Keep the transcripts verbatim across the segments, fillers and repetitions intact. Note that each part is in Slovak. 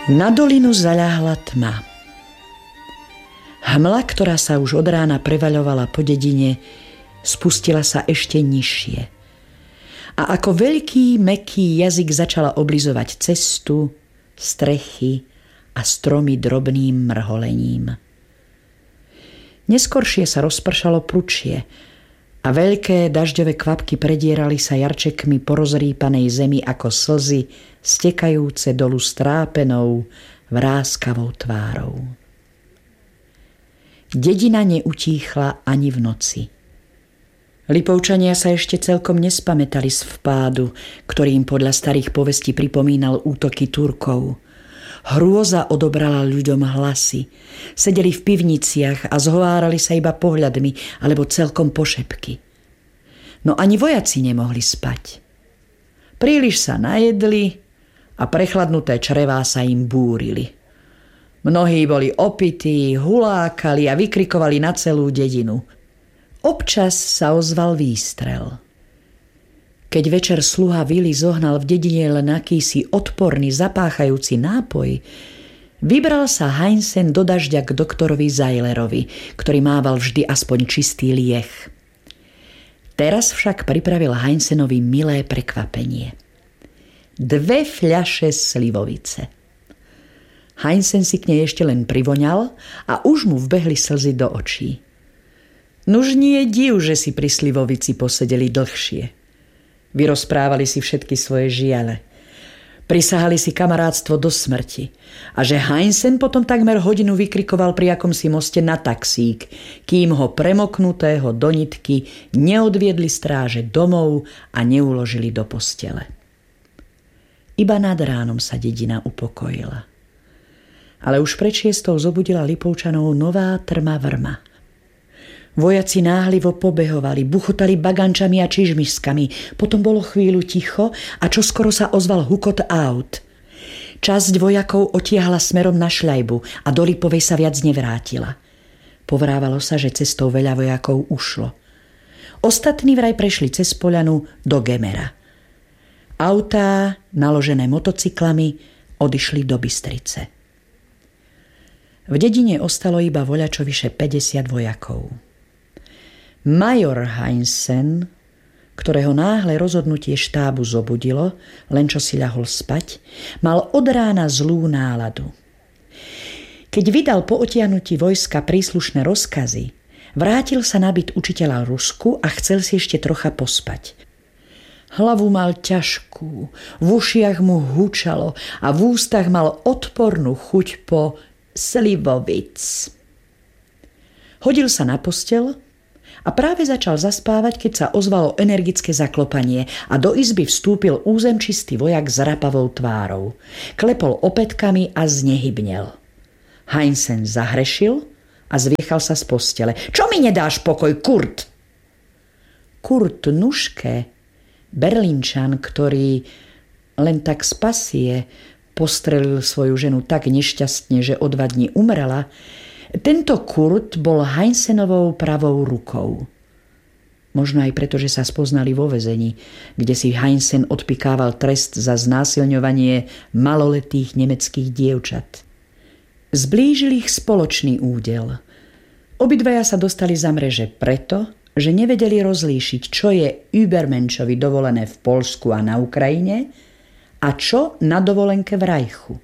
Na dolinu zaľahla tma. Hmla, ktorá sa už od rána prevaľovala po dedine, spustila sa ešte nižšie. A ako veľký, mäkký jazyk začala oblizovať cestu, strechy a stromy drobným mrholením. Neskoršie sa rozpršalo pručie a veľké dažďové kvapky predierali sa jarčekmi po rozrýpanej zemi ako slzy stekajúce dolu strápenou, vráskavou tvárou. Dedina neutíchla ani v noci. Lipovčania sa ešte celkom nespamätali z vpádu, ktorý im podľa starých povestí pripomínal útoky Turkov. Hrôza odobrala ľuďom hlasy. Sedeli v pivniciach a zhovárali sa iba pohľadmi alebo celkom pošepky. No ani vojaci nemohli spať. Príliš sa najedli a prechladnuté črevá sa im búrili. Mnohí boli opití, hulákali a vykrikovali na celú dedinu. Občas sa ozval výstrel. Keď večer sluha Vili zohnal v dedine len akýsi odporný, zapáchajúci nápoj, vybral sa Heinsen do dažďa k doktorovi Zajlerovi, ktorý mával vždy aspoň čistý lieh. Teraz však pripravil Heinsenovi milé prekvapenie. Dve fľaše slivovice. Heinsen si k nej ešte len privoňal a už mu vbehli slzy do očí. Nuž nie je div, že si pri slivovici posedeli dlhšie. Vyrozprávali si všetky svoje žiale. Prisahali si kamarátstvo do smrti. A že Heinsen potom takmer hodinu vykrikoval pri akomsi moste na taxík, kým ho premoknutého do nitky neodviedli stráže domov a neuložili do postele. Iba nad ránom sa dedina upokojila. Ale už pred šiestou zobudila Lipovčanov nová trma vrma. Vojaci náhlivo pobehovali, buchotali bagančami a čižmišskami, potom bolo chvíľu ticho a čoskoro sa ozval hukot aut. Časť vojakov otiahla smerom na Šľajbu a do Lipovej sa viac nevrátila. Povrávalo sa, že cestou veľa vojakov ušlo. Ostatní vraj prešli cez poľanu do Gemera. Autá, naložené motocyklami, odišli do Bystrice. V dedine ostalo iba voľačo vyše päťdesiat vojakov. Major Heinsen, ktorého náhle rozhodnutie štábu zobudilo, len čo si ľahol spať, mal od rána zlú náladu. Keď vydal po otiahnutí vojska príslušné rozkazy, vrátil sa na byt učiteľa Rusku a chcel si ešte trocha pospať. Hlavu mal ťažkú, v ušiach mu hučalo a v ústach mal odpornú chuť po slivovic. Hodil sa na posteľ a práve začal zaspávať, keď sa ozvalo energické zaklopanie a do izby vstúpil územčistý vojak s rapavou tvárou. Klepol opätkami a znehybnel. Heinsen zahrešil a zviechal sa z postele. Čo mi nedáš pokoj, Kurt? Kurt Nuške, Berlínčan, ktorý len tak z pasie postrelil svoju ženu tak nešťastne, že o dva dní umrela, tento Kurt bol Heinsenovou pravou rukou. Možno aj preto, že sa spoznali vo väzení, kde si Heinsen odpikával trest za znásilňovanie maloletých nemeckých dievčat. Zblížil ich spoločný údel. Obidvaja sa dostali za mreže preto, že nevedeli rozlíšiť, čo je Übermenšovi dovolené v Poľsku a na Ukrajine a čo na dovolenke v Rajchu.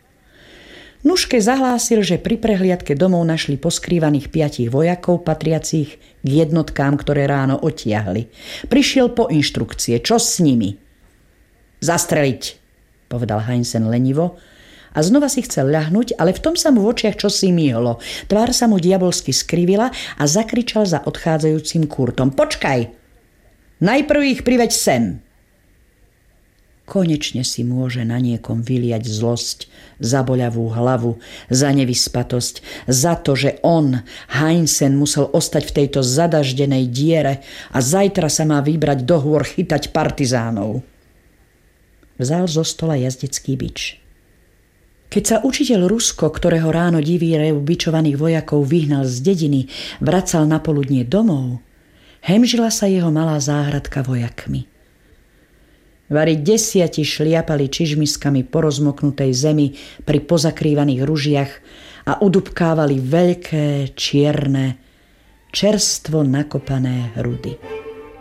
Nuške zahlásil, že pri prehliadke domov našli poskrývaných piatich vojakov patriacich k jednotkám, ktoré ráno otiahli. Prišiel po inštrukcie. Čo s nimi? Zastreliť, povedal Heinsen lenivo a znova si chcel ľahnúť, ale v tom sa mu v očiach čosi myhlo. Tvár sa mu diabolsky skrivila a zakričal za odchádzajúcim Kurtom. Počkaj! Najprv ich priveď sem! Konečne si môže na niekom vyliať zlosť, za boľavú hlavu, za nevyspatosť, za to, že on, Heinsen, musel ostať v tejto zadaždenej diere a zajtra sa má vybrať do hôr chytať partizánov. Vzal zo stola jazdecký bič. Keď sa učiteľ Rusko, ktorého ráno divý rev bičovaných vojakov vyhnal z dediny, vracal na poludnie domov, hemžila sa jeho malá záhradka vojakmi. Vari desiati šliapali čižmiskami po rozmoknutej zemi pri pozakrývaných ružiach a udubkávali veľké, čierne, čerstvo nakopané hrudy.